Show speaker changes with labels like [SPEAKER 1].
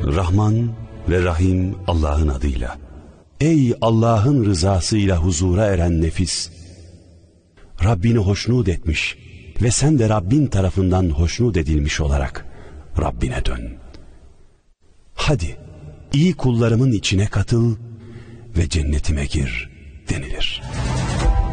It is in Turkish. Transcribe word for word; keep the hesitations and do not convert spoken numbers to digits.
[SPEAKER 1] Rahman ve Rahim Allah'ın adıyla. Ey Allah'ın rızasıyla huzura eren nefis! Rabbini hoşnut etmiş ve sen de Rabbin tarafından hoşnut edilmiş olarak Rabbine dön. Hadi iyi kullarımın içine katıl ve cennetime gir.